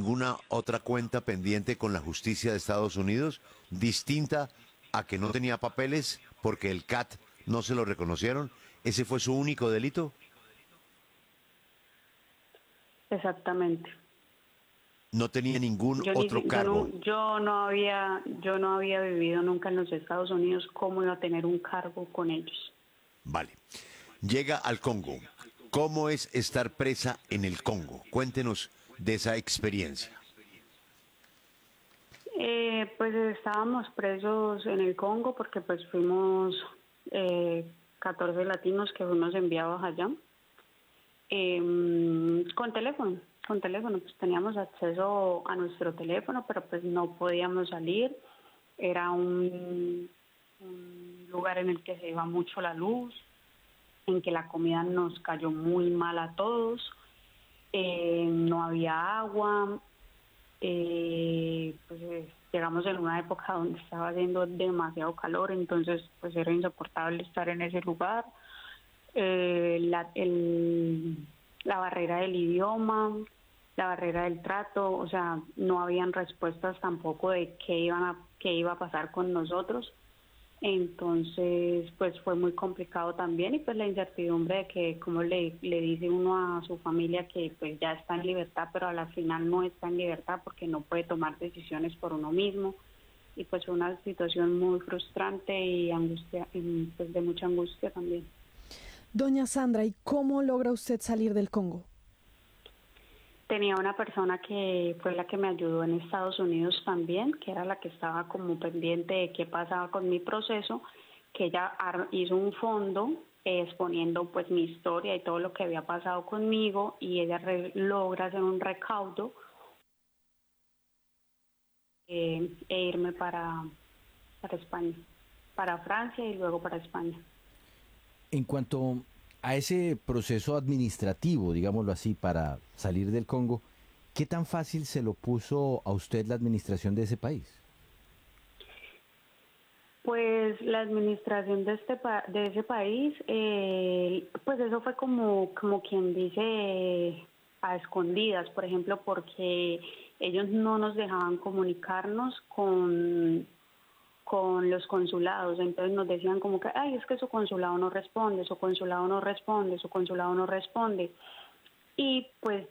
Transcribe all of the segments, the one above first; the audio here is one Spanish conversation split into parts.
ninguna otra cuenta pendiente con la justicia de Estados Unidos, distinta a que no tenía papeles porque el CAT no se lo reconocieron? ¿Ese fue su único delito? Exactamente. No tenía ningún Yo ni otro si- cargo. yo no había vivido nunca en los Estados Unidos. ¿Cómo iba a tener un cargo con ellos? Vale. Llega al Congo. ¿Cómo es estar presa en el Congo? Cuéntenos de esa experiencia. Pues estábamos presos en el Congo porque pues fuimos 14 latinos que fuimos enviados allá. Con teléfono, pues teníamos acceso a nuestro teléfono, pero pues no podíamos salir. Era un lugar en el que se iba mucho la luz, en que la comida nos cayó muy mal a todos, no había agua, llegamos en una época donde estaba haciendo demasiado calor, entonces pues era insoportable estar en ese lugar. La barrera del idioma, la barrera del trato, o sea, no habían respuestas tampoco de qué iba a pasar con nosotros. Entonces, pues fue muy complicado también y pues la incertidumbre de que como le dice uno a su familia que pues ya está en libertad, pero a la final no está en libertad porque no puede tomar decisiones por uno mismo. Y pues fue una situación muy frustrante y angustia, y pues de mucha angustia también. Doña Sandra, ¿y cómo logra usted salir del Congo? Tenía una persona que fue la que me ayudó en Estados Unidos también, que era la que estaba como pendiente de qué pasaba con mi proceso, que ella hizo un fondo exponiendo pues mi historia y todo lo que había pasado conmigo y ella logra hacer un recaudo e irme para España, para Francia y luego para España. En cuanto a ese proceso administrativo, digámoslo así, para salir del Congo, ¿qué tan fácil se lo puso a usted la administración de ese país? Pues la administración de ese país, pues eso fue como quien dice a escondidas, por ejemplo, porque ellos no nos dejaban comunicarnos con los consulados, entonces nos decían como que, ay, es que su consulado no responde, su consulado no responde, su consulado no responde. Y pues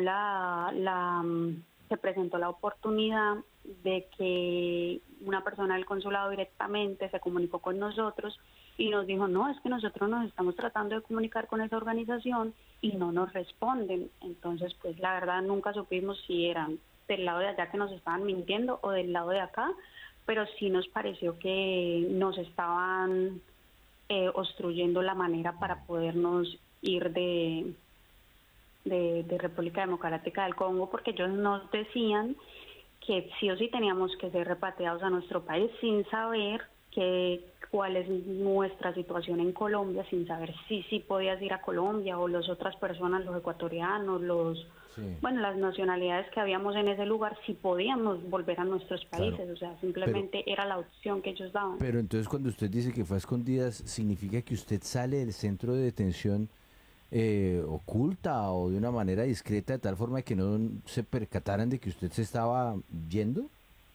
se presentó la oportunidad de que una persona del consulado directamente se comunicó con nosotros y nos dijo, no, es que nosotros nos estamos tratando de comunicar con esa organización y no nos responden. Entonces, pues la verdad nunca supimos si eran del lado de allá que nos estaban mintiendo o del lado de acá, pero sí nos pareció que nos estaban obstruyendo la manera para podernos ir de República Democrática del Congo, porque ellos nos decían que sí o sí teníamos que ser repatriados a nuestro país sin saber cuál es nuestra situación en Colombia, sin saber si podías ir a Colombia o las otras personas, los ecuatorianos, bueno, las nacionalidades que habíamos en ese lugar, si podíamos volver a nuestros países, claro. O sea, simplemente era la opción que ellos daban. Pero entonces cuando usted dice que fue a escondidas, ¿significa que usted sale del centro de detención oculta o de una manera discreta, de tal forma que no se percataran de que usted se estaba yendo?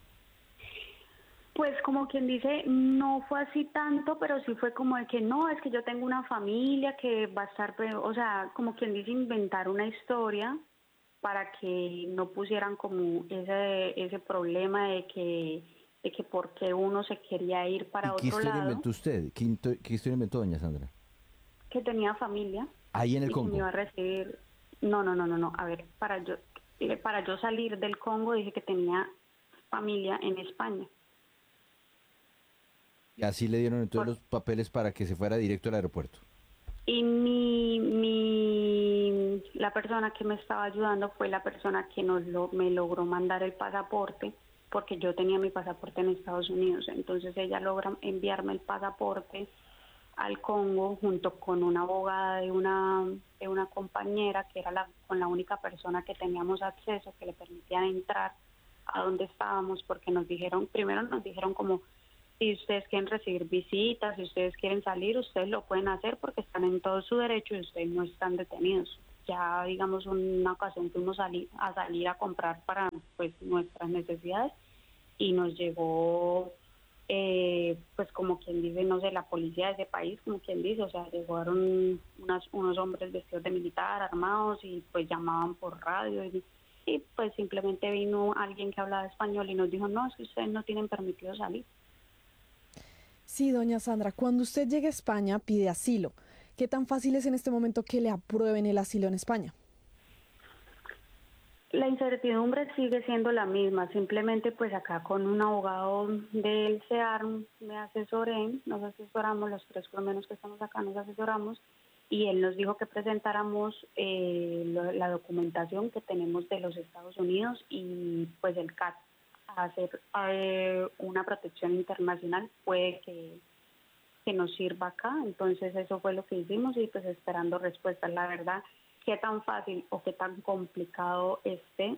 Pues como quien dice, no fue así tanto, pero sí fue como de que no, es que yo tengo una familia que va a estar, o sea, como quien dice, inventar una historia para que no pusieran como ese problema de que por qué uno se quería ir para otro lado. ¿Qué historia inventó usted? ¿Qué historia inventó, doña Sandra? Que tenía familia. Ahí en el Congo. Que me iba a recibir. No. A ver, para yo salir del Congo dije que tenía familia en España. Y así le dieron entonces los papeles para que se fuera directo al aeropuerto. Y la persona que me estaba ayudando fue la persona que me logró mandar el pasaporte, porque yo tenía mi pasaporte en Estados Unidos. Entonces ella logra enviarme el pasaporte al Congo junto con una abogada de una compañera que era con la única persona que teníamos acceso, que le permitían entrar a donde estábamos, porque primero nos dijeron como, si ustedes quieren recibir visitas, si ustedes quieren salir, ustedes lo pueden hacer porque están en todo su derecho y ustedes no están detenidos. ya digamos una ocasión fuimos a salir a comprar para pues nuestras necesidades y nos llegó pues como quien dice, no sé, la policía de ese país, como quien dice, o sea, llegaron unos hombres vestidos de militar, armados y pues llamaban por radio y pues simplemente vino alguien que hablaba español y nos dijo, no, es que ustedes no tienen permitido salir. Sí, doña Sandra, cuando usted llegue a España pide asilo. ¿Qué tan fácil es en este momento que le aprueben el asilo en España? La incertidumbre sigue siendo la misma, simplemente pues acá con un abogado del CEAR me asesoré, nos asesoramos, los tres colombianos que estamos acá nos asesoramos y él nos dijo que presentáramos la documentación que tenemos de los Estados Unidos y pues el CAT a hacer una protección internacional puede que nos sirva acá, entonces eso fue lo que hicimos y pues esperando respuestas, la verdad. Qué tan fácil o qué tan complicado esté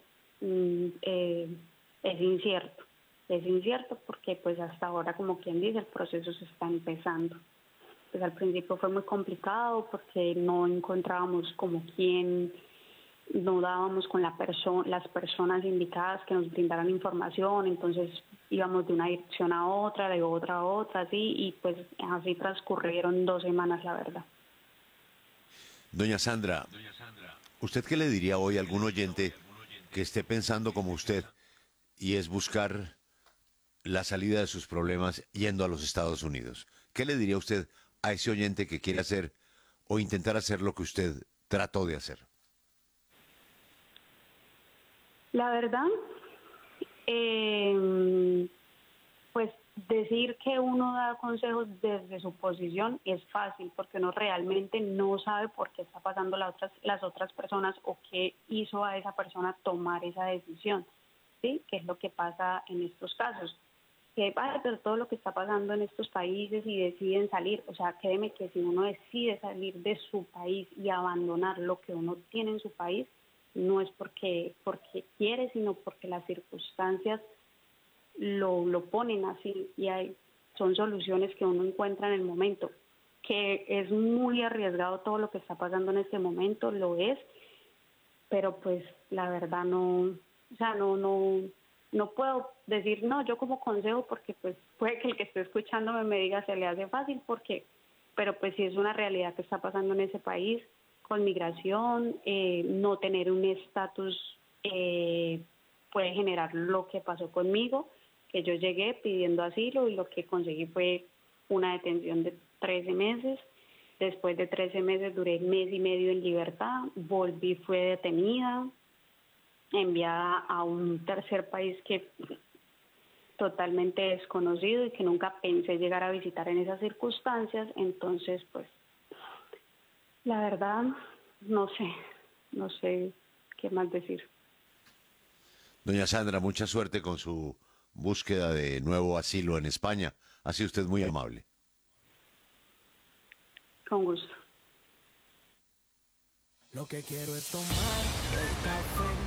es incierto. Es incierto porque pues hasta ahora, como quien dice, el proceso se está empezando. Pues al principio fue muy complicado porque no encontrábamos como quién, no dábamos con las personas indicadas que nos brindaran información, entonces íbamos de una dirección a otra, de otra a otra, así, y pues así transcurrieron 2 semanas, la verdad. Doña Sandra, ¿usted qué le diría hoy a algún oyente que esté pensando como usted y es buscar la salida de sus problemas yendo a los Estados Unidos? ¿Qué le diría usted a ese oyente que quiere hacer o intentar hacer lo que usted trató de hacer? La verdad, pues decir que uno da consejos desde su posición es fácil porque uno realmente no sabe por qué está pasando las otras personas o qué hizo a esa persona tomar esa decisión, ¿sí? ¿Qué es lo que pasa en estos casos? Que va a todo lo que está pasando en estos países y deciden salir, o sea, créeme que si uno decide salir de su país y abandonar lo que uno tiene en su país, no es porque quiere, sino porque las circunstancias lo ponen así y son soluciones que uno encuentra en el momento, que es muy arriesgado todo lo que está pasando en este momento, lo es, pero pues la verdad no, o sea, no puedo decir, no, yo como consejo, porque pues puede que el que esté escuchándome me diga se le hace fácil, pero pues sí es una realidad que está pasando en ese país, con migración, no tener un estatus puede generar lo que pasó conmigo, que yo llegué pidiendo asilo y lo que conseguí fue una detención de 13 meses. Después de 13 meses duré 1 mes y medio en libertad, volví, fue detenida, enviada a un tercer país que totalmente desconocido y que nunca pensé llegar a visitar en esas circunstancias. Entonces, pues, la verdad, no sé qué más decir. Doña Sandra, mucha suerte con su búsqueda de nuevo asilo en España. Ha sido usted muy amable. Con gusto. Lo que quiero es tomar el café